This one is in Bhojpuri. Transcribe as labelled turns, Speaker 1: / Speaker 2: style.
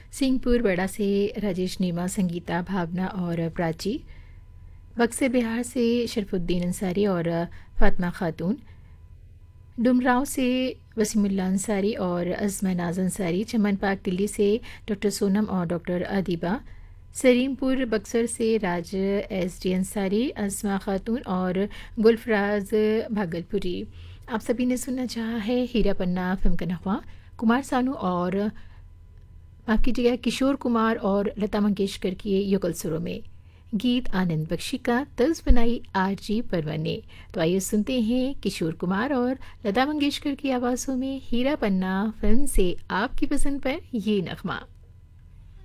Speaker 1: सिंहपुर बड़ा से राजेश नीमा, संगीता, भावना और प्राची। बक्सर बिहार से शरफुद्दीन अंसारी और फातिमा खातून। डुमराव से वसीमुल्ला अंसारी और अज़मा नाज अंसारी। चमन पार्क दिल्ली से डॉक्टर सोनम और डॉक्टर अदीबा। सलीमपुर बक्सर से राज एस डी अंसारी, अज़मा खातून और गुलफराज भागलपुरी। आप सभी ने सुनना चाहा है हीरा पन्ना फिल्म का नगमा कुमार सानू और माफ़ कीजिएगा किशोर कुमार और लता मंगेशकर की युगल सुरों में। गीत आनंद बख्शी का तर्ज बनाई आरजी परवन ने। तो आइए सुनते हैं किशोर कुमार और लता मंगेशकर की आवाज़ों में हीरा पन्ना फिल्म से आपकी पसंद पर ये नगमा।